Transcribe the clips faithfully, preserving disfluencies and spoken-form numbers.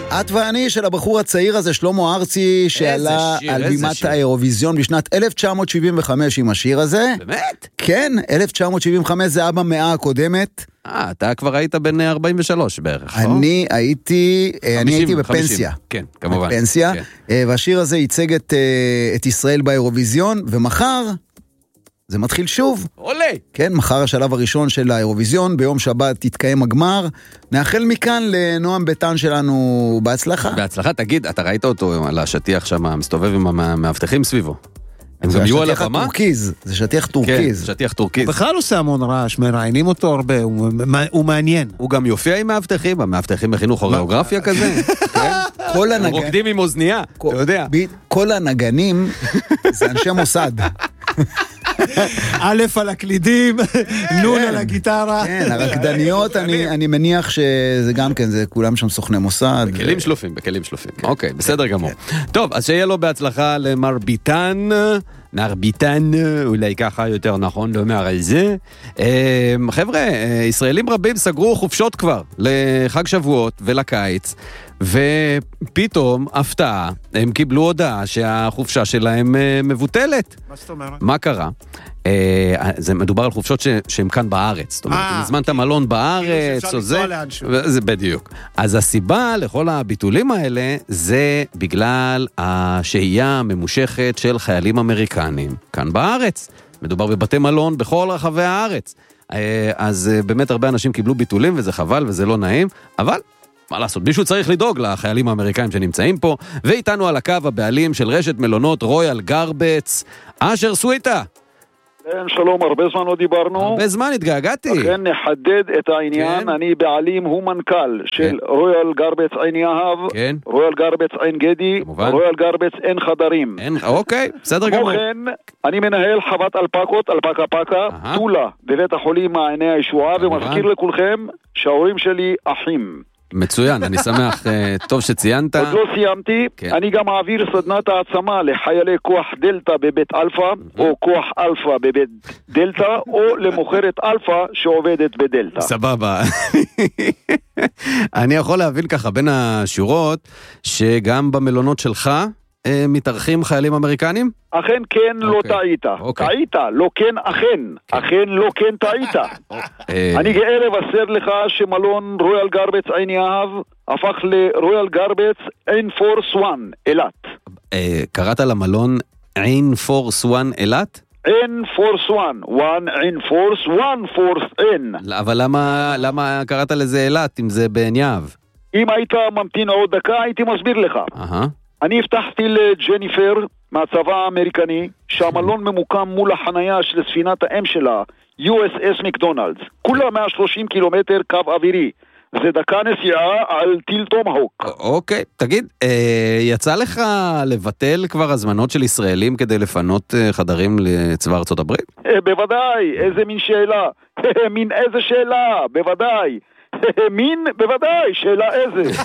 את ואני של הבחור הצעיר הזה, שלמה ארצי, שעלה שיר, על בימת האירוויזיון בשנת אלף תשע מאות שבעים וחמש עם השיר הזה. באמת? כן, אלף תשע מאות שבעים וחמש זה היה במאה הקודמת. אה, אתה כבר היית בן ארבעים ושלוש בערך, לא? אני הייתי, אני הייתי בפנסיה. כן, כמובן. בפנסיה, והשיר הזה ייצג את, את ישראל באירוויזיון, ומחר זה מתחיל שוב. עולה. כן, מחר השלב הראשון של האירוויזיון, ביום שבת תתקיים הגמר. נאחל מכאן לנועם ביטן שלנו בהצלחה. בהצלחה, תגיד, אתה ראית אותו על השטיח שם, מסתובב עם המאבטחים סביבו? הם גם יהיו על הבמה? זה שטיח טורקיז, זה שטיח טורקיז. כן, שטיח טורקיז. הוא בכלל עושה המון רעש, מראיינים אותו הרבה, הוא מעניין. הוא גם יופיע עם מאבטחים, המאבטחים בחינוך אוריאוגרפיה כזה. כל הם רוקדים עם אוזנייה, אתה יודע. כל הנגנים זה אנשי מוסד. א' על הקלידים, נון על הגיטרה. כן, הרקדניות, אני מניח שזה גם כן, זה כולם שם סוכני מוסד. בכלים שלופים, בכלים שלופים. אוקיי, בסדר גמור. טוב, אז שיהיה לו בהצלחה למר ביטן, נער ביטן, אולי ככה יותר נכון לומר על זה. חבר'ה, ישראלים רבים סגרו חופשות כבר לחג שבועות ולקיץ, ופתאום, הפתעה, הם קיבלו הודעה שהחופשה שלהם מבוטלת. מה זאת אומרת? מה קרה? זה מדובר על חופשות שהם כאן בארץ. זאת אומרת, אם הזמנת מלון בארץ, או זה, זה בדיוק. אז הסיבה לכל הביטולים האלה, זה בגלל השהייה הממושכת של חיילים אמריקנים כאן בארץ. מדובר בבתי מלון בכל רחבי הארץ. אז באמת הרבה אנשים קיבלו ביטולים, וזה חבל וזה לא נעים, אבל מה לעשות, מישהו צריך לדאוג לחיילים האמריקאים שנמצאים פה, ואיתנו על הקו הבעלים של רשת מלונות רויאל גרבץ, אשר סוויטה. כן, שלום, הרבה זמן לא דיברנו. הרבה זמן, התגעגעתי. לכן נחדד את העניין, כן. אני בעלים, הוא מנכ"ל של כן. רויאל גרבץ עין יהב, כן. רויאל גרבץ עין גדי, כמובן. רויאל גרבץ אין חדרים. אין, אוקיי, בסדר גמור. כמו כן, אני מנהל חוות אלפקות, אלפקה פקה, טולה, בבית החולים מעייני הישועה, ומזכיר לכולכם שההורים שלי אחים. מצוין, אני שמח, טוב שציינת. עוד לא סיימתי, כן. אני גם מעביר סדנת העצמה לחיילי כוח דלטה בבית אלפא, או כוח אלפא בבית דלטה, או למוכרת אלפא שעובדת בדלטה. סבבה. אני יכול להבין ככה בין השורות, שגם במלונות שלך מתארחים חיילים אמריקנים? אכן כן, לא טעית. טעית, לא כן, אכן. אכן לא כן טעית. אני גאה לבשר לך שמלון רויאל גרבץ עין יהב הפך לרויאל גרבץ עין פורס וואן, אילת. קראת למלון עין פורס וואן, אילת? עין פורס וואן, וואן עין פורס, וואן פורס עין. אבל למה קראת לזה אילת אם זה בעין יהב? אם היית ממתין עוד דקה הייתי מסביר לך. אהה. אני הבטחתי לג'ניפר מהצבא האמריקני שהמלון ממוקם מול החנייה של ספינת האם שלה, יו אס אס מקדונלדס. כולה מאה ושלושים קילומטר קו אווירי. זה דקה נסיעה על טיל טומהוק. אוקיי, תגיד, יצא לך לבטל כבר הזמנות של ישראלים כדי לפנות חדרים לצבא ארצות הברית? בוודאי, איזה מין שאלה. מין איזה שאלה, בוודאי. מין, בוודאי, שאלה איזה.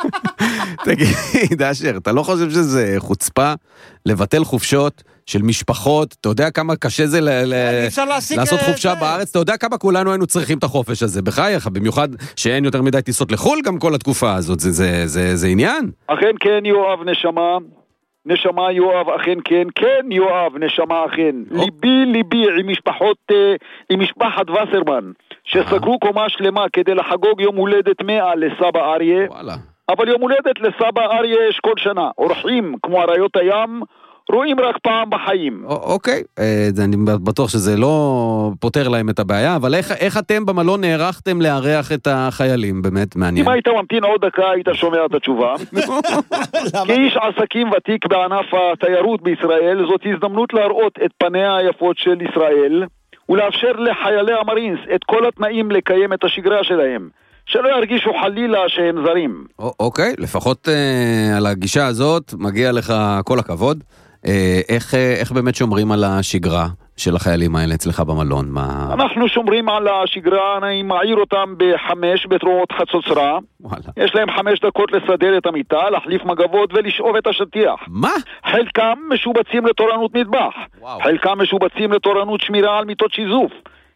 תגיד, אשר, אתה לא חושב שזה חוצפה לבטל חופשות של משפחות? אתה יודע כמה קשה זה לעשות חופשה בארץ? אתה יודע כמה כולנו היינו צריכים את החופש הזה? בחייך, במיוחד שאין יותר מדי טיסות לחול גם כל התקופה הזאת. זה עניין? אכן כן, יואב, נשמה. נשמה יואב, אכן כן, כן יואב, נשמה אכן. ליבי ליבי עם משפחות, עם משפחת וסרמן, שסגרו קומה שלמה כדי לחגוג יום הולדת מאה לסבא אריה. אבל יום הולדת לסבא אריה יש כל שנה. אורחים כמו אריות הים רואים רק פעם בחיים. אוקיי, אני בטוח שזה לא פותר להם את הבעיה, אבל איך אתם במלון נערכתם לארח את החיילים? באמת מעניין. אם היית ממתין עוד דקה, היית שומע את התשובה. כאיש עסקים ותיק בענף התיירות בישראל, זאת הזדמנות להראות את פניה היפות של ישראל, ולאפשר לחיילי המרינס את כל התנאים לקיים את השגרה שלהם. שלא ירגישו חלילה שהם זרים. אוקיי, לפחות על הגישה הזאת מגיע לך כל הכבוד. איך, איך באמת שומרים על השגרה של החיילים האלה אצלך במלון? מה... אנחנו שומרים על השגרה, אני מעיר אותם בחמש בתרועות חצוצרה. וואלה. יש להם חמש דקות לסדר את המיטה, להחליף מגבות ולשאוב את השטיח. מה? חלקם משובצים לתורנות מטבח. וואו. חלקם משובצים לתורנות שמירה על מיטות שיזוף.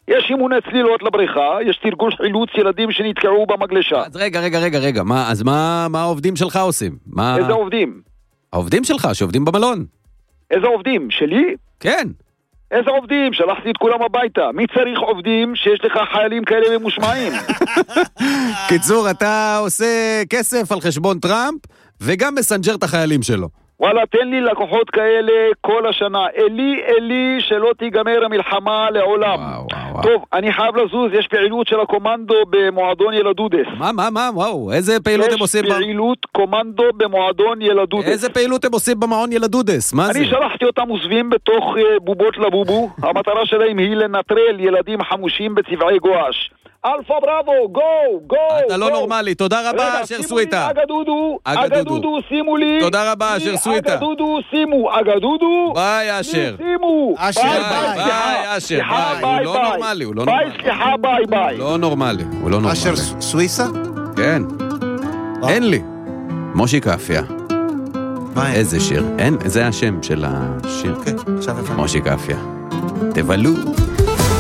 יש אימוני צלילות לבריכה, יש תרגול חילוץ ילדים שנתקעו במגלשה. אז רגע, רגע, רגע, רגע, מה, אז מה, מה העובדים שלך עושים? מה... איזה עובדים? העובדים שלך, שעובדים במלון. איזה עובדים? שלי? כן. איזה עובדים? שלחתי את כולם הביתה. מי צריך עובדים שיש לך חיילים כאלה ממושמעים? קיצור, אתה עושה כסף על חשבון טראמפ, וגם מסנג'ר את החיילים שלו. וואלה, תן לי לקוחות כאלה כל השנה. אלי, אלי, שלא תיגמר המלחמה לעולם. וואו, וואו, וואו. טוב, אני חייב לזוז, יש פעילות של הקומנדו במועדון ילדודס. מה, מה, מה, וואו, איזה פעילות הם עושים? יש פעילות קומנדו במועדון ילדודס. איזה פעילות הם עושים במעון ילדודס? מה זה? אני שלחתי אותם עוזבים בתוך בובות לבובו. המטרה שלהם היא לנטרל ילדים חמושים בצבעי גואש. אלפה בראבו, גו, גו. אתה לא נורמלי, תודה רבה, אשר סוויטה. אגדודו, אגדודו, שימו לי. תודה רבה, אשר סוויטה. אגדודו, שימו, אגדודו. ביי, אשר. שימו. אשר, ביי, ביי, אשר, ביי. הוא לא נורמלי, הוא לא נורמלי. ביי, סליחה, ביי, ביי. לא נורמלי, הוא לא נורמלי. אשר סוויסה? כן. אין לי. מושי קפיה. איזה שיר. אין, זה השם של השיר. אוקיי, עכשיו הבנתי. מושי קפיה. תבלו.